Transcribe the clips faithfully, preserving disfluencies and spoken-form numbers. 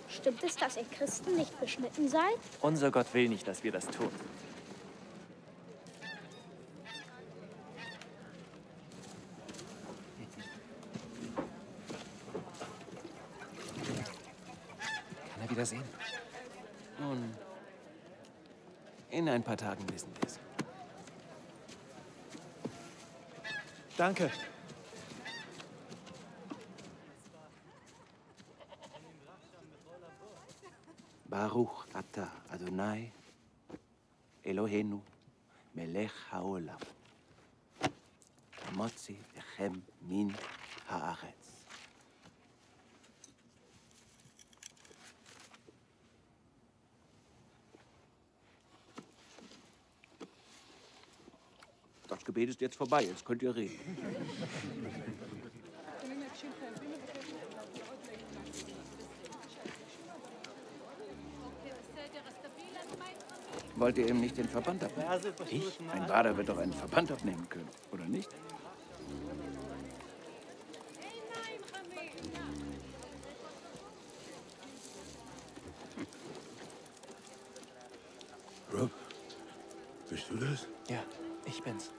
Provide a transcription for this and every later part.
Stimmt es, dass ihr Christen nicht beschnitten seid? Unser Gott will nicht, dass wir das tun. Kann er wieder sehen? Nun, in ein paar Tagen wissen wir es. Danke. Baruch Ata Adonai Eloheinu Melech Haolam Motzi Echem Min Haaretz. Das Gebet ist jetzt vorbei, jetzt könnt ihr reden. Wollt ihr ihm nicht den Verband abnehmen? Ich? Ein Bader wird doch einen Verband abnehmen können, oder nicht? Rob, bist du das? Ja, ich bin's.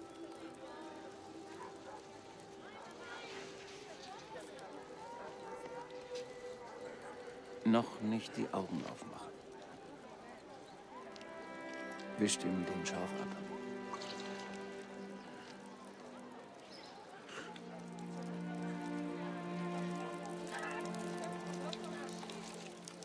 Noch nicht die Augen aufmachen. Wischt ihm den Schorf ab.